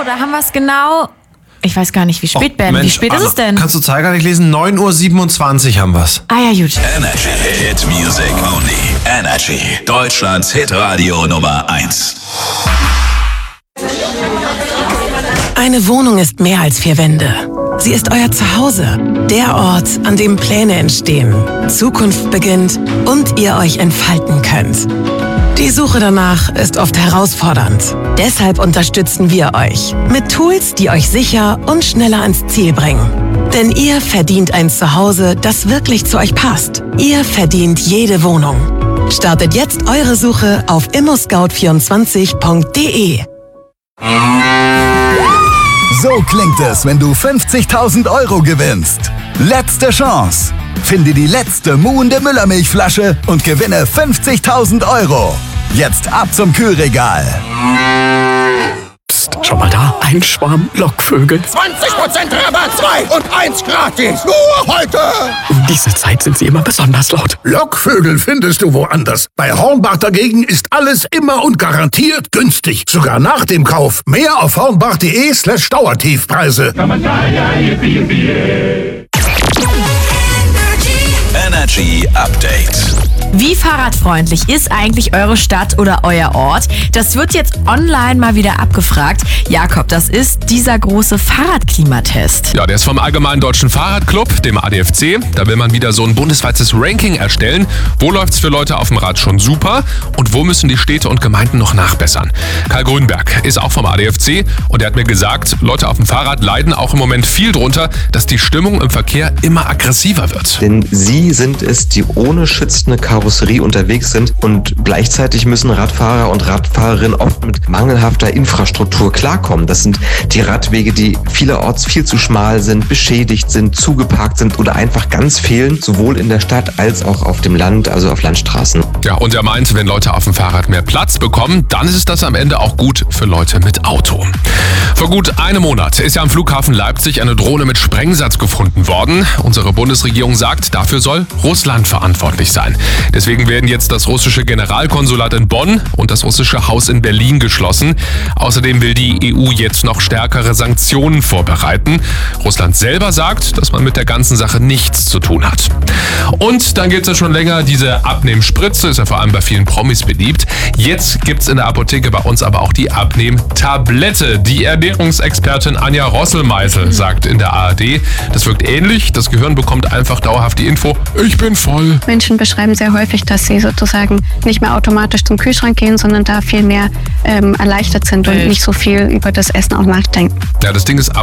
da haben wir es genau. Ich weiß gar nicht, wie spät, Ben. Mensch, wie spät ist es denn? Kannst du Zeiger nicht lesen? 9:27 Uhr haben wir's. Ah ja, gut. Energy Hit Music Only. Energy. Deutschlands Hitradio Nummer 1. Eine Wohnung ist mehr als 4 Wände. Sie ist euer Zuhause. Der Ort, an dem Pläne entstehen, Zukunft beginnt und ihr euch entfalten könnt. Die Suche danach ist oft herausfordernd. Deshalb unterstützen wir euch mit Tools, die euch sicher und schneller ans Ziel bringen. Denn ihr verdient ein Zuhause, das wirklich zu euch passt. Ihr verdient jede Wohnung. Startet jetzt eure Suche auf immoscout24.de. So klingt es, wenn du 50.000 € gewinnst. Letzte Chance. Finde die letzte muhende Müllermilchflasche und gewinne 50.000 €. Jetzt ab zum Kühlregal. Psst, schon mal da? Ein Schwarm Lockvögel. 20% Rabatt, 2 und 1 gratis. Nur heute. Um diese Zeit sind sie immer besonders laut. Lockvögel findest du woanders. Bei Hornbach dagegen ist alles immer und garantiert günstig. Sogar nach dem Kauf. Mehr auf hornbach.de/Dauertiefpreise. Energy Update. Wie fahrradfreundlich ist eigentlich eure Stadt oder euer Ort? Das wird jetzt online mal wieder abgefragt. Jakob, das ist dieser große Fahrradklimatest. Ja, der ist vom Allgemeinen Deutschen Fahrradclub, dem ADFC. Da will man wieder so ein bundesweites Ranking erstellen. Wo läuft's für Leute auf dem Rad schon super und wo müssen die Städte und Gemeinden noch nachbessern? Karl Grünberg ist auch vom ADFC und er hat mir gesagt, Leute auf dem Fahrrad leiden auch im Moment viel drunter, dass die Stimmung im Verkehr immer aggressiver wird. Denn sie sind es, die ohne schützende Karosserie unterwegs sind und gleichzeitig müssen Radfahrer und Radfahrerinnen oft mit mangelhafter Infrastruktur klarkommen. Das sind die Radwege, die vielerorts viel zu schmal sind, beschädigt sind, zugeparkt sind oder einfach ganz fehlen, sowohl in der Stadt als auch auf dem Land, also auf Landstraßen. Ja, und er meint, wenn Leute auf dem Fahrrad mehr Platz bekommen, dann ist das am Ende auch gut für Leute mit Auto. Vor gut einem Monat ist ja am Flughafen Leipzig eine Drohne mit Sprengsatz gefunden worden. Unsere Bundesregierung sagt, dafür soll Russland verantwortlich sein. Deswegen werden jetzt das russische Generalkonsulat in Bonn und das russische Haus in Berlin geschlossen. Außerdem will die EU jetzt noch stärkere Sanktionen vorbereiten. Russland selber sagt, dass man mit der ganzen Sache nichts zu tun hat. Und dann gibt es ja schon länger diese Abnehmspritze, ist ja vor allem bei vielen Promis beliebt. Jetzt gibt es in der Apotheke bei uns aber auch die Abnehmtablette. Die Ernährungsexpertin Anja Rosselmeißel sagt in der ARD, das wirkt ähnlich. Das Gehirn bekommt einfach dauerhaft die Info, ich bin voll. Menschen beschreiben sehr häufig, dass sie sozusagen nicht mehr automatisch zum Kühlschrank gehen, sondern da viel mehr erleichtert sind und nicht so viel über das Essen auch nachdenken. Ja, das Ding ist